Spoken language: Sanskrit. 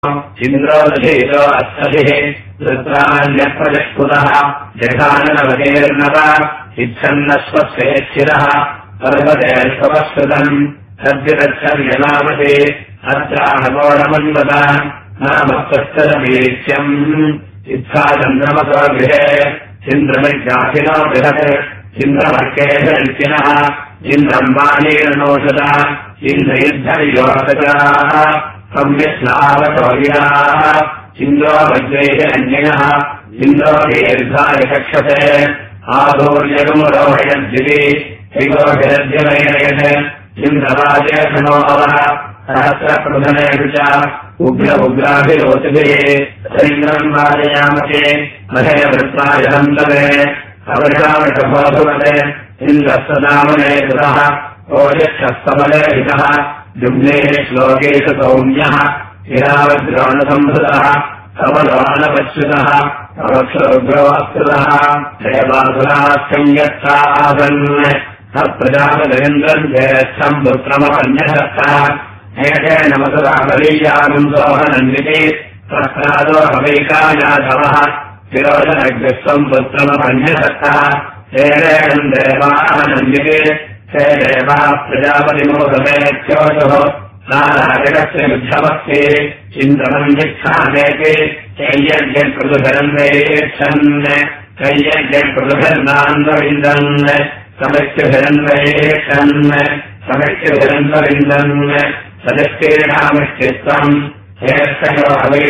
इन्द्रोदधीरो अस्तभिः वृत्राण्यप्रजस्फुतः जघाननवगेर्नव इच्छन्नस्वस्वेच्छिरः पर्वतेष्वपस्कृतम् सद्विरच्छर्यनामते अत्राहगोणमन्वत नामस्तरमीक्ष्यम् इच्छाचन्द्रमसो गृहे इन्द्रमिर्जाहिनो बृहत् इन्द्रमर्केशरिचिनः इन्द्रम् वाणीर्नोषदा इन्द्रयुद्धयोगजाः संविस्नावतोर्याः इन्द्रो वज्रैः अन्यः इन्द्रो दीर्घाय कक्षते आधूर्यगुमुरोहयद्दिवि त्रिगोभिरद्यवैरयत् इन्द्रराजेषणोऽवः सहस्रप्रधनेषु च उग्राभिरोचिभिः सैन्द्रम् वाजयामके महे वृत्ताय हन्तवे अवृषावृषभोऽभुवते इन्द्रस्तदामने कृतः ओजक्षस्तमले हितः जुग्नेः श्लोकेषु सौम्यः हिरावद्रोणसंहृतः कमलोणपच्युतः अवक्षोग्रवास्कृतः जयबासुराः संयत्ता आसन् प्रजापतिन्द्रम् जयच्छम् पुत्रमपन्यशक्तः एकेन मसुराबलीयागुंसोहनन्विते प्रह्लादो हवैकायाधवः शिरोजनग्रस्वम् पुत्रमपन्यशक्तः हेरेणम् देवानन्विते हे देवाः प्रजापतिमोदमेत्योषुः नारायणस्य युद्धमस्ति इन्द्रमन्यक्षामेति कैयज्ञप्रदुभरन्वैक्षन् कैयज्ञप्रदुभर्नान्वविन्दन् समस्यभिरन्वैक्षन् समस्यभिरन्वविन्दन् सदस्येनामिष्टित्वम् हेस्तयो हवै